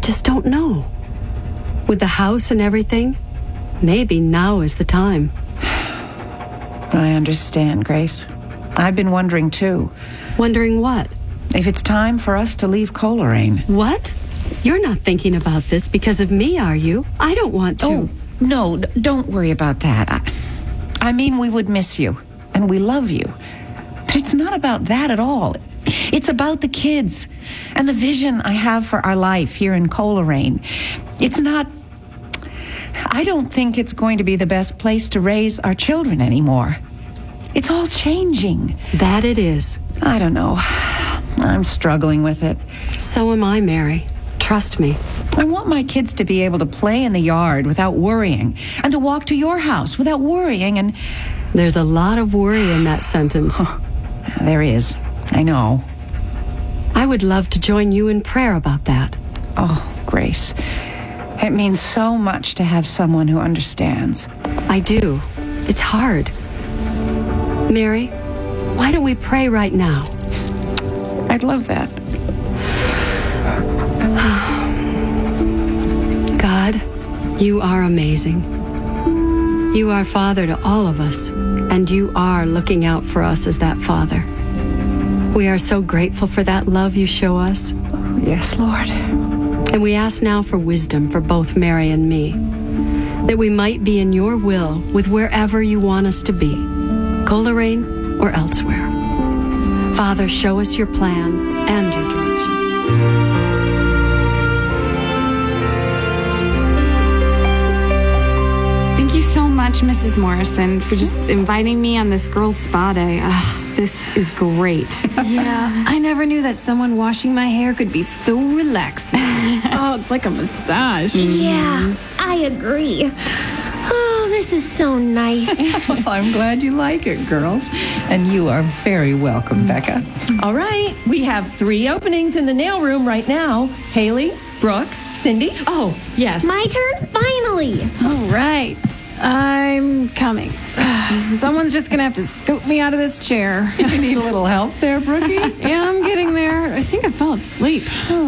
just don't know. With the house and everything, maybe now is the time. I understand, Grace. I've been wondering, too. Wondering what? If it's time for us to leave Coleraine. What? You're not thinking about this because of me, are you? I don't want to. Oh, no, don't worry about that. I mean, we would miss you, and we love you. But it's not about that at all. It's about the kids and the vision I have for our life here in Coleraine. It's not... I don't think it's going to be the best place to raise our children anymore. It's all changing. That it is. I don't know. I'm struggling with it. So am I, Mary. Trust me. I want my kids to be able to play in the yard without worrying, and to walk to your house without worrying, and... There's a lot of worry in that sentence. There is. I know. I would love to join you in prayer about that. Oh, Grace. It means so much to have someone who understands. I do. It's hard. Mary, why don't we pray right now? I'd love that. God, you are amazing. You are Father to all of us, and you are looking out for us as that Father. We are so grateful for that love you show us. Yes, Lord. And we ask now for wisdom for both Mary and me, that we might be in your will with wherever you want us to be, Coleraine or elsewhere. Father, show us your plan and your direction. Thank you so much, Mrs. Morrison, for just inviting me on this girls' spa day. This is great. Yeah, I never knew that someone washing my hair could be so relaxing. Oh, it's like a massage. Yeah, I agree. Oh, this is so nice. Well, I'm glad you like it, girls. And you are very welcome, Becca. All right, we have 3 openings in the nail room right now. Haley, Brooke, Cindy. Oh, yes. My turn, finally. All right, I'm coming. Someone's just going to have to scoop me out of this chair. You need a little help there, Brookie? Yeah, I'm getting there. I think I fell asleep.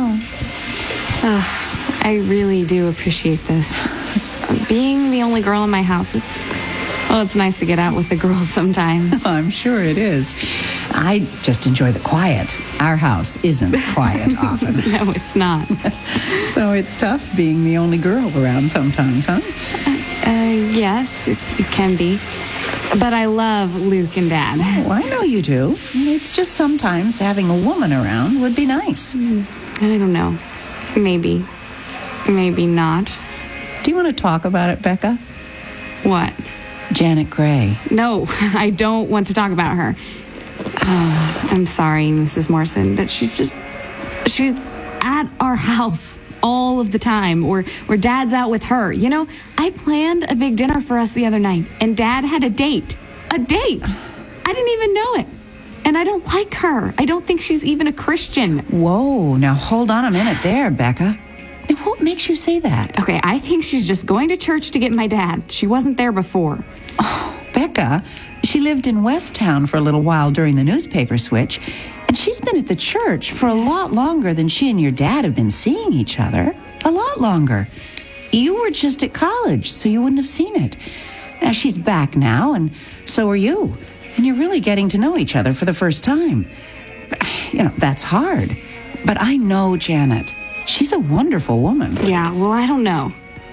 I really do appreciate this. Being the only girl in my house, it's nice to get out with the girls sometimes. I'm sure it is. I just enjoy the quiet. Our house isn't quiet often. No, it's not. So it's tough being the only girl around sometimes, huh? Yes, it can be. But I love Luke and Dad. Oh, I know you do. It's just sometimes having a woman around would be nice. I don't know. Maybe. Maybe not. Do you want to talk about it, Becca? What? Janet Gray. No, I don't want to talk about her. I'm sorry, Mrs. Morrison, but she's at our house all of the time, or Dad's out with her. You know, I planned a big dinner for us the other night, and Dad had a date. A date! I didn't even know it. And I don't like her. I don't think she's even a Christian. Whoa, now hold on a minute there, Becca. Now, what makes you say that? Okay, I think she's just going to church to get my dad. She wasn't there before. Oh, Becca, she lived in Westtown for a little while during the newspaper switch, and she's been at the church for a lot longer than she and your dad have been seeing each other. A lot longer. You were just at college, so you wouldn't have seen it. Now, she's back now, and so are you. And you're really getting to know each other for the first time. You know, that's hard. But I know Janet. She's a wonderful woman. Yeah, well, I don't know.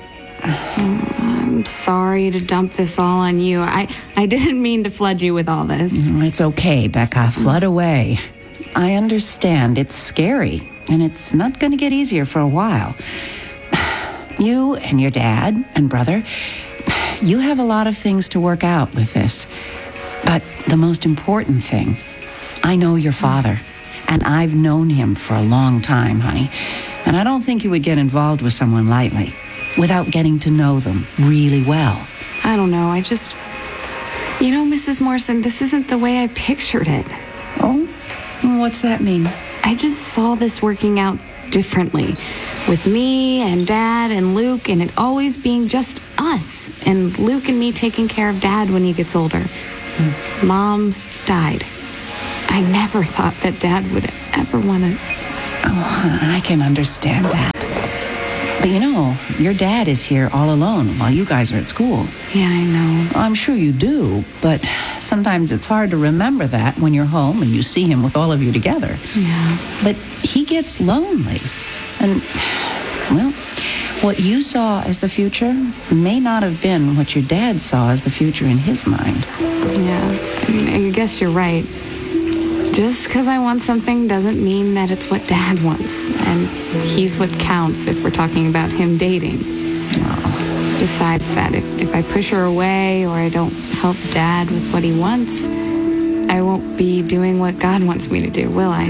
I'm sorry to dump this all on you. I didn't mean to flood you with all this. It's okay, Becca. Flood away. I understand. It's scary, and it's not going to get easier for a while. You and your dad and brother, you have a lot of things to work out with this. But the most important thing, I know your father, and I've known him for a long time, honey. And I don't think you would get involved with someone lightly without getting to know them really well. I don't know. Mrs. Morrison, this isn't the way I pictured it. Oh? What's that mean? I just saw this working out differently. With me and Dad and Luke, and it always being just us. And Luke and me taking care of Dad when he gets older. Mom died. I never thought that Dad would ever want to... Oh, I can understand that. But you know, your dad is here all alone while you guys are at school. Yeah, I know. I'm sure you do, but sometimes it's hard to remember that when you're home and you see him with all of you together. Yeah. But he gets lonely. And, well, what you saw as the future may not have been what your dad saw as the future in his mind. Yeah, I guess you're right. Just because I want something doesn't mean that it's what Dad wants. And he's what counts if we're talking about him dating. Oh. Besides that, if I push her away or I don't help Dad with what he wants, I won't be doing what God wants me to do, will I?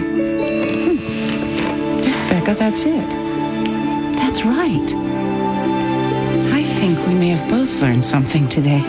Yes, Becca, that's it. That's right. I think we may have both learned something today.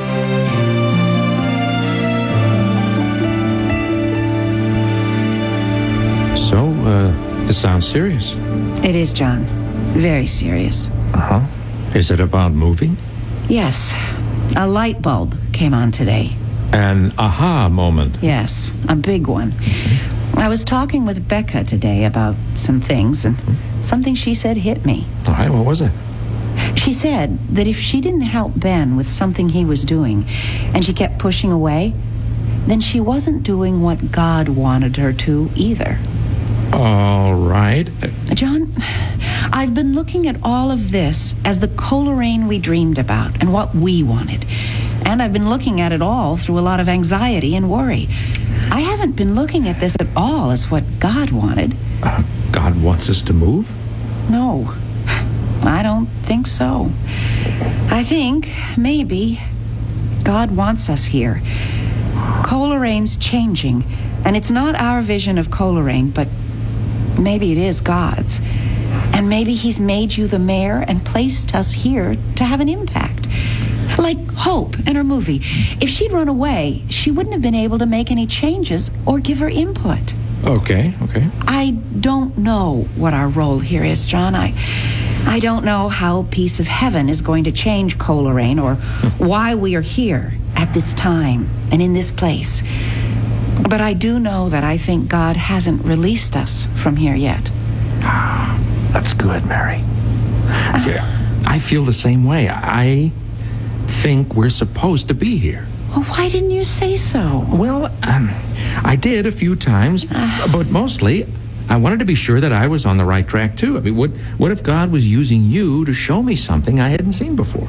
So, this sounds serious. It is, John. Very serious. Uh-huh. Is it about moving? Yes. A light bulb came on today. An aha moment. Yes, a big one. I was talking with Becca today about some things, and something she said hit me. All right, what was it? She said that if she didn't help Ben with something he was doing, and she kept pushing away, then she wasn't doing what God wanted her to either. All right. John, I've been looking at all of this as the Coleraine we dreamed about and what we wanted. And I've been looking at it all through a lot of anxiety and worry. I haven't been looking at this at all as what God wanted. God wants us to move? No, I don't think so. I think, maybe, God wants us here. Coleraine's changing, and it's not our vision of Coleraine, but maybe it is God's. And maybe he's made you the mayor and placed us here to have an impact. Like Hope in her movie. If she'd run away, she wouldn't have been able to make any changes or give her input. Okay. I don't know what our role here is, John. I don't know how Piece of Heaven is going to change Coleraine or why we are here at this time and in this place. But I do know that I think God hasn't released us from here yet. That's good, Mary. See, I feel the same way. I think we're supposed to be here. Well, why didn't you say so? Well, I did a few times, but mostly I wanted to be sure that I was on the right track, too. I mean, what if God was using you to show me something I hadn't seen before?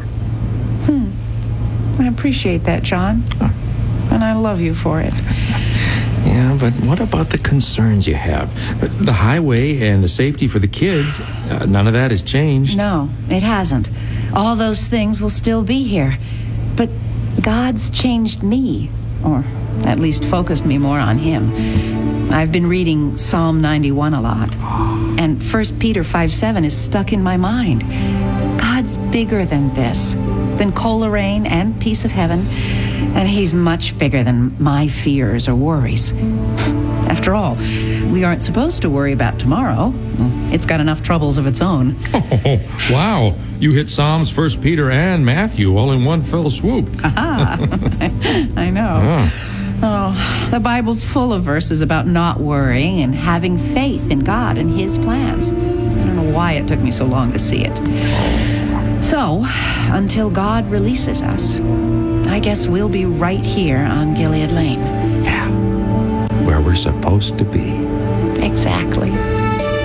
I appreciate that, John. And I love you for it. Yeah, but what about the concerns you have? The highway and the safety for the kids, none of that has changed. No, it hasn't. All those things will still be here. But God's changed me, or at least focused me more on him. I've been reading Psalm 91 a lot, and 1 Peter 5:7 is stuck in my mind. God's bigger than this, than Coleraine and Piece of Heaven, and he's much bigger than my fears or worries. After all, we aren't supposed to worry about tomorrow. It's got enough troubles of its own. Oh, wow. You hit Psalms, 1 Peter, and Matthew all in one fell swoop. I know. Oh, the Bible's full of verses about not worrying and having faith in God and his plans. I don't know why it took me so long to see it. So, until God releases us, I guess we'll be right here on Gilead Lane. Yeah, where we're supposed to be. Exactly.